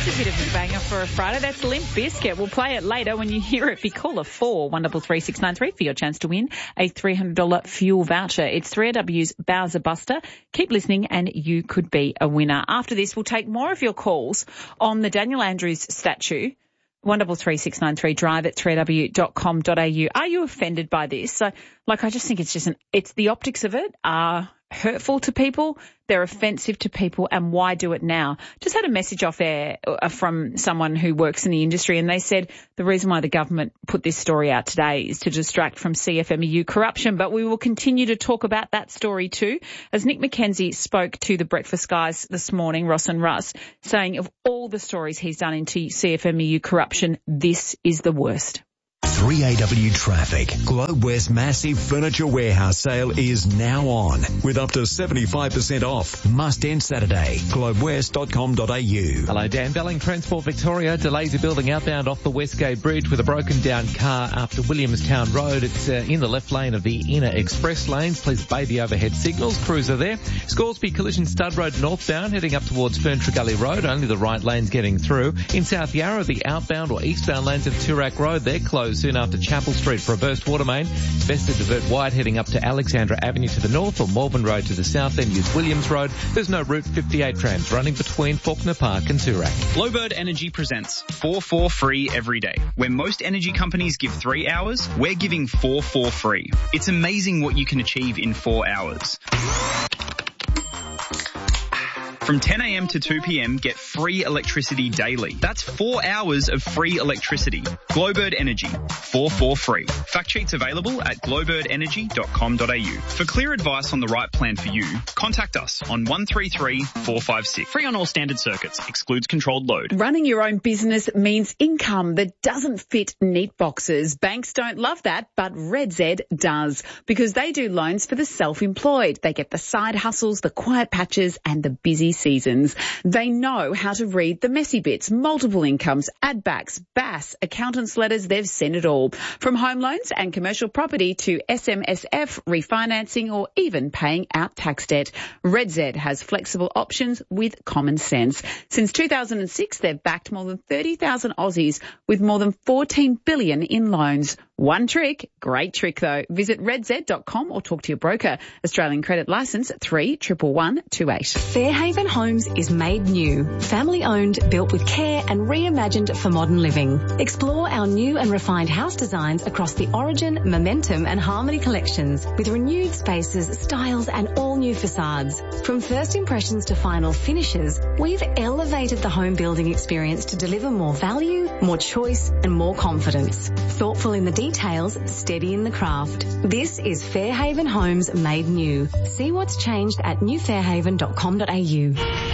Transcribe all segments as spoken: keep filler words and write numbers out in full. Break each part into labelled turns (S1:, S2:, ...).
S1: a bit of a banger for a Friday. That's Limp Bizkit. We'll play it later. When you hear it, be caller four one three three six nine three for your chance to win a three hundred dollars fuel voucher. It's three A W's Bowser Buster. Keep listening and you could be a winner. After this, we'll take more of your calls on the Daniel Andrews statue. one three three six nine three, drive at three a w dot com dot a u. Are you offended by this? So, like, I just think it's just an, it's the optics of it are hurtful to people. They're offensive to people, and why do it now? Just had a message off air from someone who works in the industry, and they said the reason why the government put this story out today is to distract from C F M E U corruption. But we will continue to talk about that story too, as Nick McKenzie spoke to the Breakfast Guys this morning, Ross and Russ, saying of all the stories he's done into C F M E U corruption, this is the worst.
S2: three A W traffic. Globe West Massive Furniture Warehouse sale is now on with up to seventy-five percent off. Must end Saturday. globe west dot com dot a u.
S3: Hello, Dan Belling, Transport Victoria. Delays are building outbound off the Westgate Bridge with a broken down car after Williamstown Road. It's uh, in the left lane of the inner express lanes. Please obey the overhead signals. Crews are there. Scoresby Collision Stud Road northbound heading up towards Ferntree Gully Road. Only the right lane's getting through. In South Yarra, the outbound or eastbound lanes of Toorak Road, they're closed soon after Chapel Street for a burst water main. Best to divert wide heading up to Alexandra Avenue to the north or Melbourne Road to the south, then use Williams Road. There's no Route fifty-eight trams running between Faulkner Park and Toorak.
S4: Glowbird Energy presents four four free every day. Where most energy companies give three hours, we're giving four four free. It's amazing what you can achieve in four hours. From ten a m to two p m, get free electricity daily. That's four hours of free electricity. Glowbird Energy, four four free. Fact sheets available at glowbird energy dot com dot a u. For clear advice on the right plan for you, contact us on one three three four five six. Free on all standard circuits. Excludes controlled load.
S1: Running your own business means income that doesn't fit neat boxes. Banks don't love that, but Red Z does, because they do loans for the self-employed. They get the side hustles, the quiet patches, and the busy seasons. They know how to read the messy bits, multiple incomes, add backs, B A S, accountants' letters, they've seen it all. From home loans and commercial property to S M S F, refinancing, or even paying out tax debt. Red Z has flexible options with common sense. Since two thousand six, they've backed more than thirty thousand Aussies with more than fourteen billion dollars in loans. One trick, great trick though. Visit red z dot com or talk to your broker. Australian credit licence three one one one two eight.
S5: Fairhaven Homes is made new, family owned, built with care and reimagined for modern living. Explore our new and refined house designs across the Origin, Momentum and Harmony collections with renewed spaces, styles and all new facades. From first impressions to final finishes, we've elevated the home building experience to deliver more value, more choice and more confidence. Thoughtful in the details, steady in the craft. This is Fairhaven Homes made new. See what's changed at new fairhaven dot com dot a u.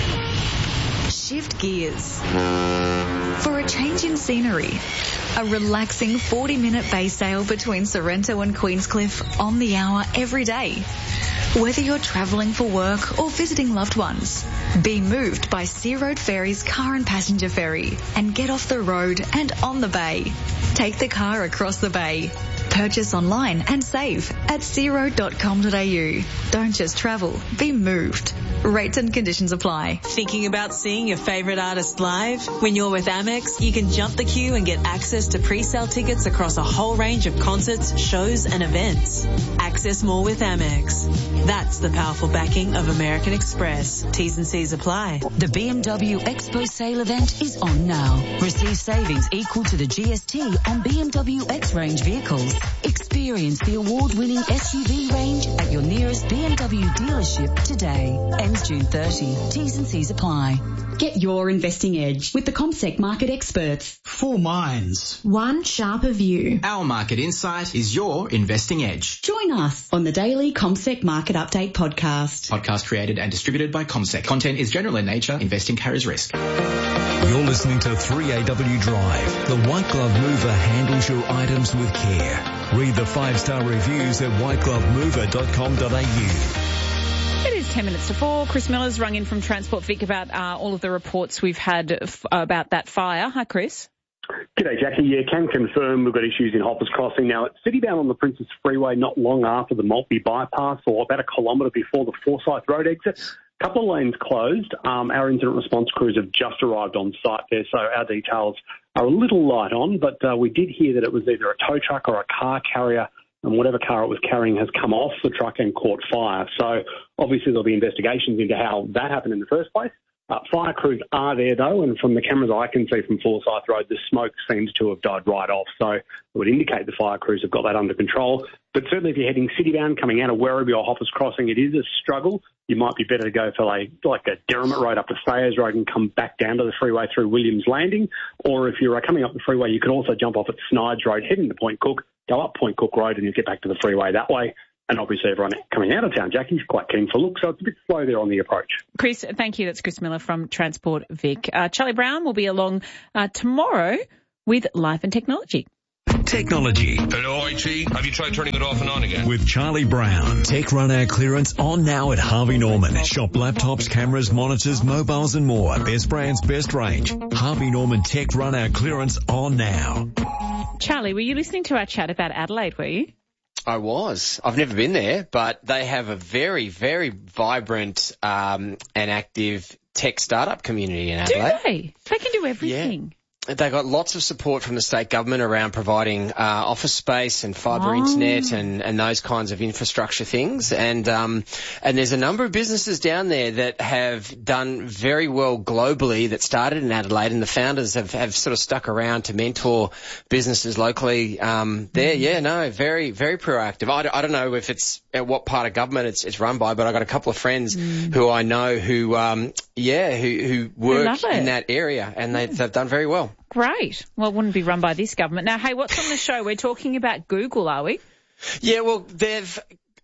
S6: Shift gears for a change in scenery. A relaxing forty minute bay sail between Sorrento and Queenscliff on the hour every day. Whether you're travelling for work or visiting loved ones, be moved by Sea Road Ferry's car and passenger ferry and get off the road and on the bay. Take the car across the bay. Purchase online and save at sea road dot com dot a u. Don't just travel, be moved. Rates and conditions apply.
S7: Thinking about seeing your favourite artist live? When you're with Amex, you can jump the queue and get access to pre-sale tickets across a whole range of concerts, shows and events. Access more with Amex. That's the powerful backing of American Express. T's and C's apply.
S8: The B M W Expo sale event is on now. Receive savings equal to the G S T on B M W X-Range vehicles. Experience the award-winning S U V range at your nearest B M W dealership today. Ends June thirtieth. T's and C's apply.
S9: Get your investing edge with the CommSec market experts.
S10: Four minds.
S9: One sharper view.
S10: Our market insight is your investing edge.
S9: Join us on the daily CommSec Market Update podcast.
S10: Podcast created and distributed by CommSec. Content is general in nature. Investing carries risk.
S2: You're listening to three A W Drive. The White Glove Mover handles your items with care. Read the five-star reviews at white glove mover dot com dot a u.
S1: It is ten minutes to four. Chris Miller's rung in from Transport Vic about uh, all of the reports we've had f- about that fire. Hi, Chris.
S11: G'day, Jackie. Yeah, can confirm we've got issues in Hoppers Crossing. Now, it's citybound on the Princess Freeway not long after the Maltby bypass, or about a kilometre before the Forsyth Road exit. A couple of lanes closed. Um, our incident response crews have just arrived on site there, so our details are a little light on, but uh, we did hear that it was either a tow truck or a car carrier, and whatever car it was carrying has come off the truck and caught fire. So obviously there'll be investigations into how that happened in the first place. Uh, fire crews are there, though, and from the cameras I can see from Forsyth Road, the smoke seems to have died right off. So it would indicate the fire crews have got that under control. But certainly if you're heading city-bound, coming out of Werribee or Hoppers Crossing, it is a struggle. You might be better to go for like, like a Derrimut Road up to Sayers Road and come back down to the freeway through Williams Landing. Or if you're coming up the freeway, you could also jump off at Snides Road, head into Point Cook, go up Point Cook Road, and you get back to the freeway that way. And obviously everyone coming out of town, Jackie's quite keen for look, so it's a bit slow there on the approach.
S1: Chris, thank you. That's Chris Miller from Transport Vic. Uh, Charlie Brown will be along uh, tomorrow with Life and Technology.
S2: Technology.
S12: Hello, I T. Have you tried turning it off and on again?
S2: With Charlie Brown. Tech Run Out clearance on now at Harvey Norman. Shop laptops, cameras, monitors, mobiles and more. Best brands, best range. Harvey Norman Tech Run Out clearance on now.
S1: Charlie, were you listening to our chat about Adelaide, were you?
S13: I was. I've never been there, but they have a very, very vibrant um, and active tech startup community in Adelaide.
S1: Do they? They can do everything.
S13: Yeah. They got lots of support from the state government around providing uh, office space and fibre
S1: oh.
S13: internet and, and those kinds of infrastructure things. And um, and there's a number of businesses down there that have done very well globally that started in Adelaide, and the founders have, have sort of stuck around to mentor businesses locally um, there. Yeah, no, very, very proactive. I, I don't know if it's at what part of government it's, it's run by, but I've got a couple of friends mm. who I know who, um, yeah, who, who work in that area, and they, they've done very well.
S1: Great. Well, it wouldn't be run by this government. Now, hey, what's on the show? We're talking about Google, are we?
S13: Yeah, well, they've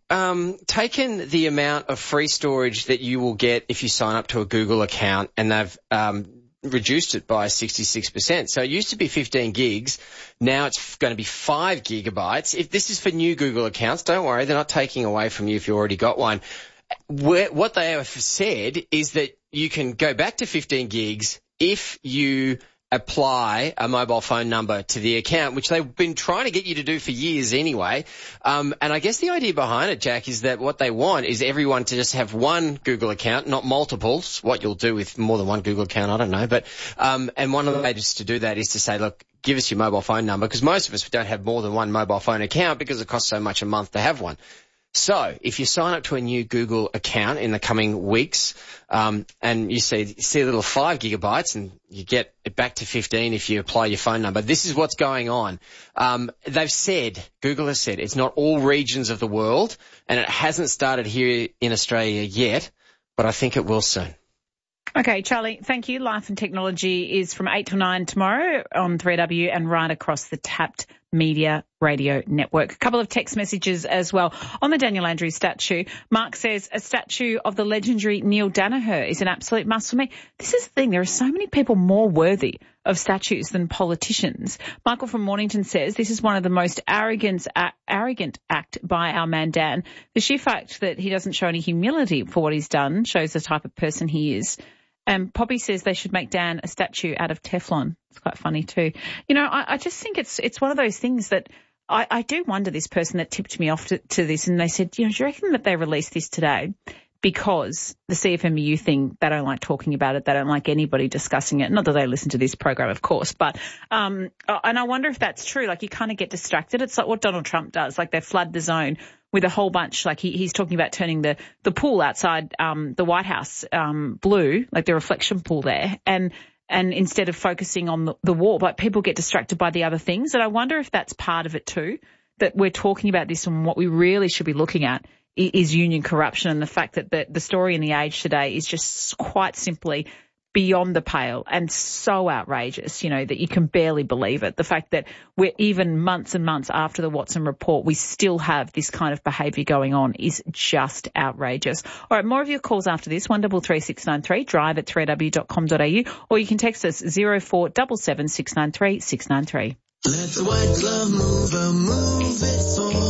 S13: um, taken the amount of free storage that you will get if you sign up to a Google account, and they've um, reduced it by sixty-six percent. So it used to be fifteen gigs. Now it's going to be five gigabytes. If this is for new Google accounts, don't worry. They're not taking away from you if you already got one. Where, what they have said is that you can go back to fifteen gigs if you apply a mobile phone number to the account, which they've been trying to get you to do for years anyway. Um, and I guess the idea behind it, Jack, is that what they want is everyone to just have one Google account, not multiples. What you'll do with more than one Google account, I don't know. But um, and one of the ways to do that is to say, look, give us your mobile phone number, because most of us don't have more than one mobile phone account because it costs so much a month to have one. So if you sign up to a new Google account in the coming weeks, um, and you see, you see a little five gigabytes and you get it back to fifteen if you apply your phone number, this is what's going on. Um, they've said, Google has said, it's not all regions of the world, and it hasn't started here in Australia yet, but I think it will soon.
S1: Okay, Charlie, thank you. Life and Technology is from eight to nine tomorrow on three W and right across the Tapped Media Radio Network. A couple of text messages as well. On the Daniel Andrews statue, Mark says, a statue of the legendary Neil Danaher is an absolute must for me. This is the thing. There are so many people more worthy of statues than politicians. Michael from Mornington says, this is one of the most arrogant, uh, arrogant act by our man Dan. The sheer fact that he doesn't show any humility for what he's done shows the type of person he is. And Poppy says they should make Dan a statue out of Teflon. It's quite funny too. You know, I, I just think it's it's one of those things that I, I do wonder, this person that tipped me off to, to this, and they said, you know, do you reckon that they released this today because the C F M E U thing, they don't like talking about it, they don't like anybody discussing it. Not that they listen to this program, of course, but um, and I wonder if that's true. Like, you kind of get distracted. It's like what Donald Trump does. Like, they flood the zone with a whole bunch, like he, he's talking about turning the, the pool outside um, the White House um, blue, like the reflection pool there, and and instead of focusing on the, the war, but people get distracted by the other things. And I wonder if that's part of it too, that we're talking about this, and what we really should be looking at is, is union corruption, and the fact that the, the story in The Age today is just quite simply beyond the pale and so outrageous, you know, that you can barely believe it. The fact that we're even months and months after the Watson report, we still have this kind of behaviour going on is just outrageous. All right, more of your calls after this, one double three six nine three, drive at three w dot com dot a u, or you can text us zero four seven seven six nine three six nine three.
S14: Let the white glove mover move it for you.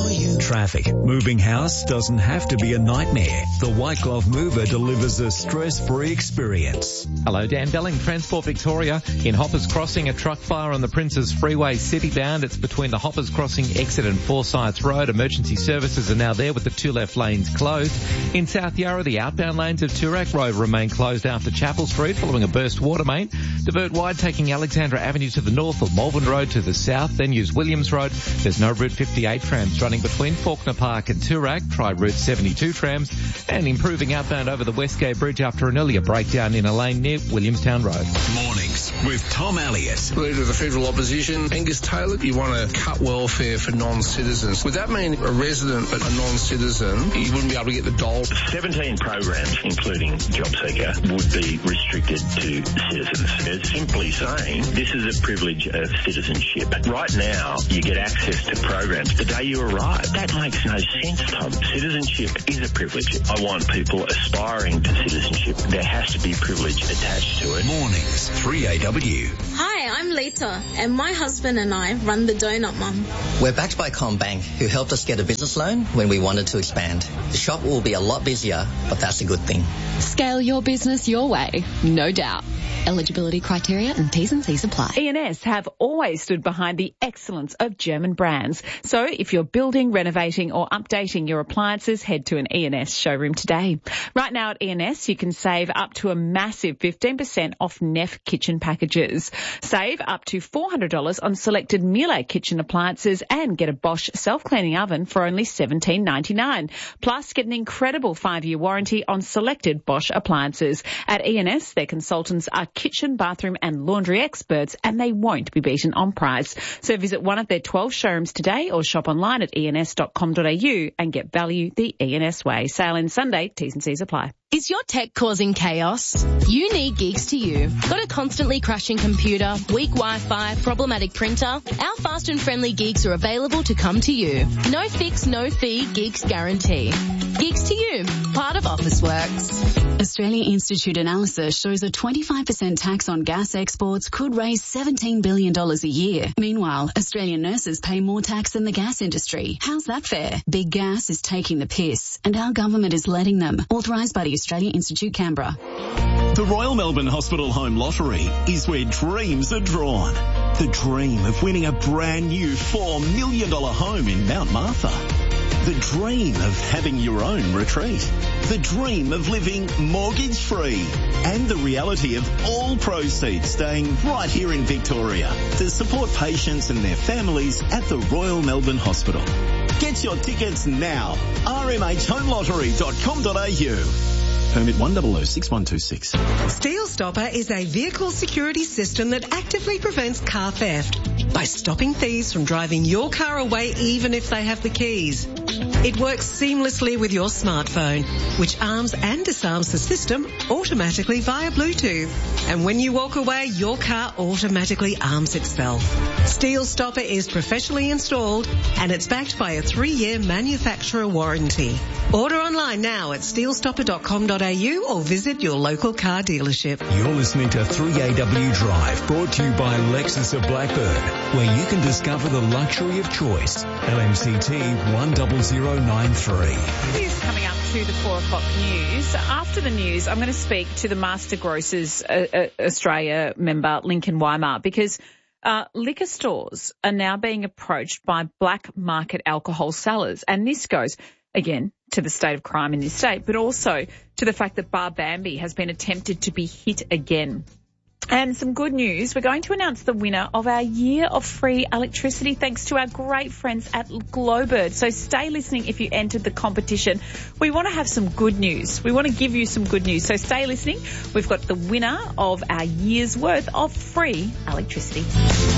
S2: traffic. Moving house doesn't have to be a nightmare. The White Glove Mover delivers a stress-free experience.
S3: Hello, Dan Belling, Transport Victoria. In Hoppers Crossing, a truck fire on the Princes Freeway city-bound. It's between the Hoppers Crossing exit and Forsyths Road. Emergency services are now there with the two left lanes closed. In South Yarra, the outbound lanes of Toorak Road remain closed after Chapel Street following a burst water main. Divert wide taking Alexandra Avenue to the north or Malvern Road to the south, then use Williams Road. There's no Route fifty-eight trams running between Faulkner Park and Toorak. Try Route seventy-two trams, and improving outbound over the Westgate Bridge after an earlier breakdown in a lane near Williamstown Road.
S2: Mornings with Tom Elliott.
S14: Leader of the Federal Opposition, Angus Taylor, you want to cut welfare for non-citizens. Would that mean a resident but a non-citizen, you wouldn't be able to get the dole?
S15: seventeen programs, including JobSeeker, would be restricted to citizens. It's simply saying this is a privilege of citizenship. Right now, you get access to programs the day you arrive. That makes no sense, Tom. Citizenship is a privilege. I want people aspiring to citizenship. There has to be privilege attached to it.
S2: Mornings, three A W.
S16: Hi, I'm Lita, and my husband and I run the Donut Mum.
S17: We're backed by CommBank, who helped us get a business loan when we wanted to expand. The shop will be a lot busier, but that's a good thing.
S18: Scale your business your way, no doubt. Eligibility criteria and T's and C's apply.
S1: E and S have always stood behind the excellence of German brands. So if you're building, renovating or updating your appliances, head to an E and S showroom today. Right now at E and S, you can save up to a massive fifteen percent off Neff kitchen packages. Save up to four hundred dollars on selected Miele kitchen appliances and get a Bosch self-cleaning oven for only seventeen ninety-nine. Plus, get an incredible five-year warranty on selected Bosch appliances. At E and S, their consultants are kitchen, bathroom and laundry experts, and they won't be beaten on price. So visit one of their twelve showrooms today or shop online at e n s dot com dot a u and get value the E and S way. Sale ends Sunday. T's and C's apply.
S18: Is your tech causing chaos? You need Geeks to You. Got a constantly crashing computer, weak Wi-Fi, problematic printer? Our fast and friendly Geeks are available to come to you. No fix, no fee, Geeks guarantee. Geeks to You, part of Officeworks.
S9: Australia Institute analysis shows a twenty-five percent tax on gas exports could raise seventeen billion dollars a year. Meanwhile, Australian nurses pay more tax than the gas industry. How's that fair? Big Gas is taking the piss, and our government is letting them. Authorised by the Australia Institute, Canberra.
S19: The Royal Melbourne Hospital Home Lottery is where dreams are drawn. The dream of winning a brand new four million dollars home in Mount Martha. The dream of having your own retreat. The dream of living mortgage-free. And the reality of all proceeds staying right here in Victoria to support patients and their families at the Royal Melbourne Hospital. Get your tickets now. r m h home lottery dot com dot a u. Permit one zero zero six one two six.
S20: Steel Stopper is a vehicle security system that actively prevents car theft by stopping thieves from driving your car away even if they have the keys. It works seamlessly with your smartphone, which arms and disarms the system automatically via Bluetooth. And when you walk away, your car automatically arms itself. Steel Stopper is professionally installed and it's backed by a three-year manufacturer warranty. Order online now at steel stopper dot com dot a u or visit your local car dealership.
S2: You're listening to three A W Drive, brought to you by Lexus of Blackburn, where you can discover the luxury of choice. L M C T one zero zero nine three.
S1: News coming up to the four o'clock news. After the news, I'm going to speak to the Master Grocers uh, uh, Australia member, Lincoln Weimar, because uh, liquor stores are now being approached by black market alcohol sellers. And this goes, again, to the state of crime in this state, but also to the fact that Bar Bambi has been attempted to be hit again. And some good news, we're going to announce the winner of our year of free electricity thanks to our great friends at Glowbird. So stay listening if you entered the competition. We want to have some good news. We want to give you some good news. So stay listening. We've got the winner of our year's worth of free electricity.